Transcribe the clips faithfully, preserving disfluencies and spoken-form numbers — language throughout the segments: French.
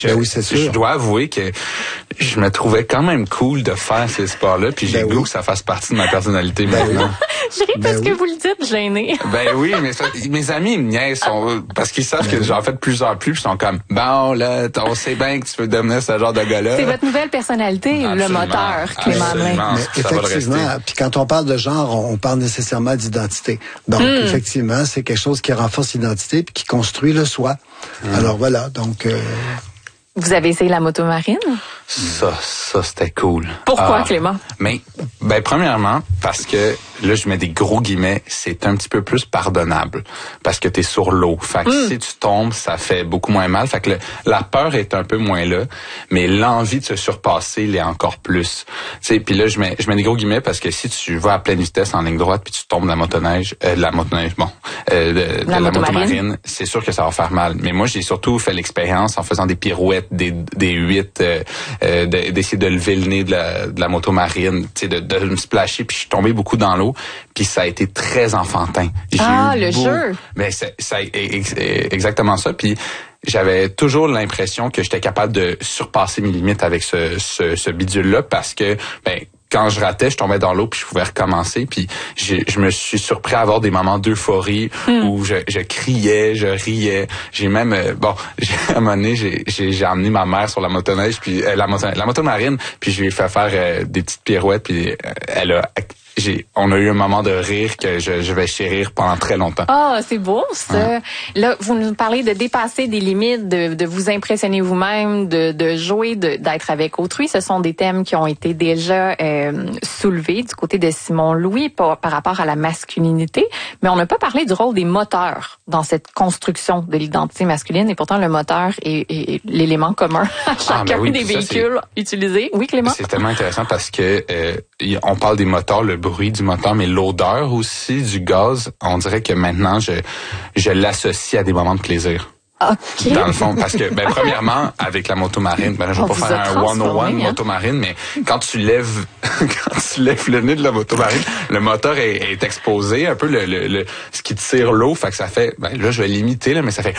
Je, ben oui, c'est sûr. Je dois avouer que je me trouvais quand même cool de faire ces sports-là, puis j'ai ben le goût oui. que ça fasse partie de ma personnalité ben maintenant. Oui. Je ris parce ben que oui. vous le dites, gêné. Ben oui, mais ça, mes amis me niaisent sont, parce qu'ils savent ben que oui. j'en fais de plus en plus, puis ils sont comme, bon, là, on sait bien que tu veux devenir ce genre de gars-là. C'est votre nouvelle personnalité, absolument, le moteur, Clément Blain. Mais effectivement, puis quand on parle de genre, on parle nécessairement d'identité. Donc, mm. effectivement, c'est quelque chose qui renforce l'identité puis qui construit le soi. Mm. Alors voilà, donc... Euh, Vous avez essayé la moto marine? Ça, ça, c'était cool. Pourquoi, ah, Clément? Mais, ben, premièrement, parce que, là, je mets des gros guillemets, c'est un petit peu plus pardonnable. Parce que t'es sur l'eau. Fait que mm. si tu tombes, ça fait beaucoup moins mal. Fait que le, la peur est un peu moins là, mais l'envie de se surpasser l'est encore plus. Tu sais, puis là, je mets, je mets des gros guillemets parce que si tu vas à pleine vitesse en ligne droite puis tu tombes de la motoneige, euh, de la motoneige, bon, euh, de, de la, la moto marine, c'est sûr que ça va faire mal. Mais moi, j'ai surtout fait l'expérience en faisant des pirouettes, des, des huit, euh, euh, d'essayer de lever le nez de la, de la moto marine, tu sais, de, de me splasher, puis je suis tombé beaucoup dans l'eau, puis ça a été très enfantin. J'ai ah, eu le beau, jeu! Mais c'est, ça, exactement ça, puis j'avais toujours l'impression que j'étais capable de surpasser mes limites avec ce, ce, ce bidule-là, parce que, ben, quand je ratais, je tombais dans l'eau puis je pouvais recommencer. Puis je me suis surpris à avoir des moments d'euphorie mm. où je, je criais, je riais. J'ai même euh, bon, j'ai, à un moment donné, j'ai, j'ai, j'ai amené ma mère sur la motoneige puis euh, la moto, la moto marine, puis je lui ai fait faire euh, des petites pirouettes puis euh, elle a J'ai, on a eu un moment de rire que je, je vais chérir pendant très longtemps. Ah, oh, c'est beau, ça. Ouais. Là, vous nous parlez de dépasser des limites, de, de vous impressionner vous-même, de, de jouer, de, d'être avec autrui. Ce sont des thèmes qui ont été déjà euh, soulevés du côté de Simon Louis par, par rapport à la masculinité. Mais on n'a pas parlé du rôle des moteurs dans cette construction de l'identité masculine. Et pourtant, le moteur est, est, est l'élément commun à chacun ah, ben oui, des véhicules c'est, utilisés. Oui, Clément? C'est tellement intéressant parce que euh, on parle des moteurs, le bruit du moteur, mais l'odeur aussi du gaz, on dirait que maintenant, je, je l'associe à des moments de plaisir. Okay. Dans le fond, parce que, ben, premièrement, avec la moto marine, ben, je vais on pas faire un one oh one hein? moto marine, mais quand tu lèves, quand tu lèves le nez de la moto marine, le moteur est, est exposé, un peu le, le, le, ce qui tire l'eau, fait que ça fait, ben, là, je vais l'imiter, là, mais ça fait,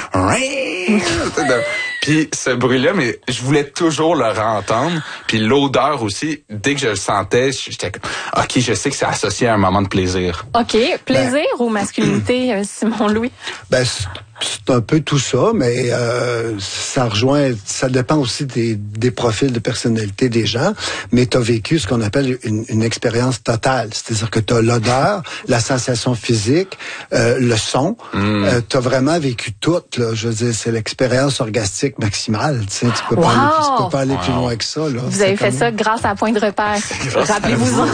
puis ce bruit-là, mais je voulais toujours le entendre, puis l'odeur aussi, dès que je le sentais, j'étais comme, ok, je sais que c'est associé à un moment de plaisir. Ok, plaisir ben, ou masculinité, Simon Louis? Ben, c'est un peu tout ça, mais euh, ça rejoint, ça dépend aussi des, des profils de personnalité des gens, mais tu as vécu ce qu'on appelle une, une expérience totale, c'est-à-dire que tu as l'odeur, la sensation physique, euh, le son, mm. euh, tu as vraiment vécu tout, là, je veux dire, c'est l'expérience orgastique maximale, tu sais, tu peux wow. pas aller, tu peux pas aller wow. plus loin que ça. Là. Vous avez fait ça grâce à un point de repère, rappelez-vous-en.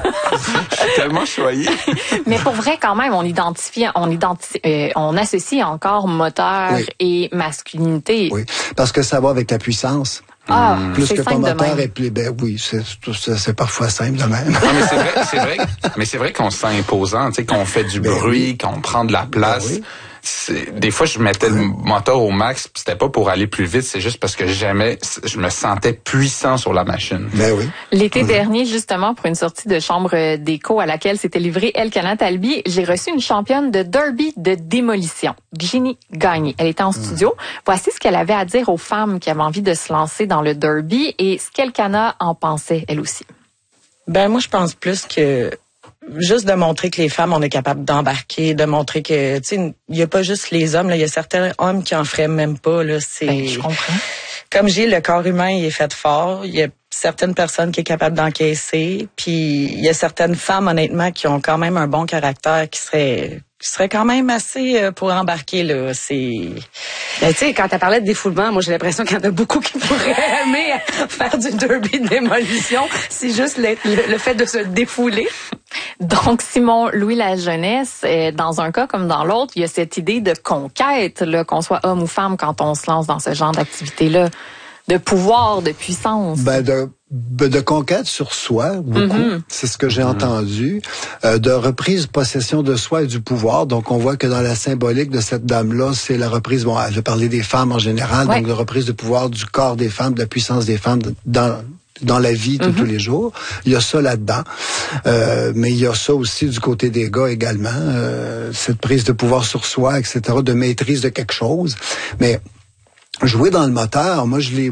Je suis tellement choyé. Mais pour vrai, quand même, on identifie, on identifie, euh, on associe encore moteur oui. et masculinité. Oui, parce que ça va avec la puissance. Ah, plus c'est que ton moteur est plus, ben oui, c'est, c'est, c'est parfois simple de même. Non, mais c'est vrai, c'est vrai, mais c'est vrai qu'on se sent imposant, tu sais, qu'on fait du ben bruit, oui. qu'on prend de la place. Ben oui. C'est, des fois, je mettais le moteur au max, pis c'était pas pour aller plus vite, c'est juste parce que j'aimais, je me sentais puissant sur la machine. Ben oui. L'été mmh. dernier, justement, pour une sortie de chambre d'écho à laquelle s'était livrée Elkanah Talbi, j'ai reçu une championne de derby de démolition, Ginny Gagné. Elle était en studio. Mmh. Voici ce qu'elle avait à dire aux femmes qui avaient envie de se lancer dans le derby et ce qu'Elkanah en pensait, elle aussi. Ben, moi, je pense plus que juste de montrer que les femmes, on est capable d'embarquer, de montrer que, tu sais, il y a pas juste les hommes, là, il y a certains hommes qui en feraient même pas, là, c'est... Ben, je comprends. Comme j'ai le corps humain, il est fait fort, il y a certaines personnes qui sont capables d'encaisser, puis il y a certaines femmes, honnêtement, qui ont quand même un bon caractère, qui seraient... qui serait quand même assez pour embarquer, là. C'est... Ben, tu sais, quand tu parlais de défoulement, moi, j'ai l'impression qu'il y en a beaucoup qui pourraient aimer faire du derby de démolition. C'est juste le, le, le fait de se défouler. Donc, Simon Louis la jeunesse, dans un cas comme dans l'autre, il y a cette idée de conquête, là, qu'on soit homme ou femme quand on se lance dans ce genre d'activité-là, de pouvoir, de puissance. Ben, de... de conquête sur soi, beaucoup, mm-hmm. c'est ce que j'ai mm-hmm. entendu, euh, de reprise, possession de soi et du pouvoir. Donc, on voit que dans la symbolique de cette dame-là, c'est la reprise, bon, je vais parler des femmes en général, ouais. donc de reprise de pouvoir du corps des femmes, de la puissance des femmes dans dans la vie de mm-hmm. tous les jours. Il y a ça là-dedans. Euh, mais il y a ça aussi du côté des gars également, euh, cette prise de pouvoir sur soi, et cetera, de maîtrise de quelque chose. Mais jouer dans le moteur, moi je l'ai